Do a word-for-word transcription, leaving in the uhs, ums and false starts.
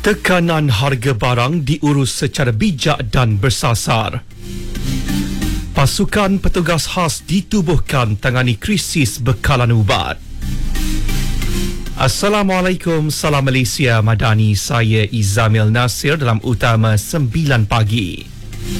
Tekanan harga barang diurus secara bijak dan bersasar. Pasukan petugas khas ditubuhkan tangani krisis bekalan ubat. Assalamualaikum, salam Malaysia Madani. Saya Izamil Nasir dalam Utama sembilan pagi.